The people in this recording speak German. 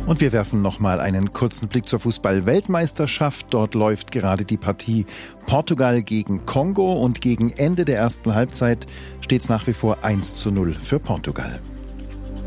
Und wir werfen nochmal einen kurzen Blick zur Fußball-Weltmeisterschaft. Dort läuft gerade die Partie Portugal gegen Kongo und gegen Ende der ersten Halbzeit steht es nach wie vor 1:0 für Portugal.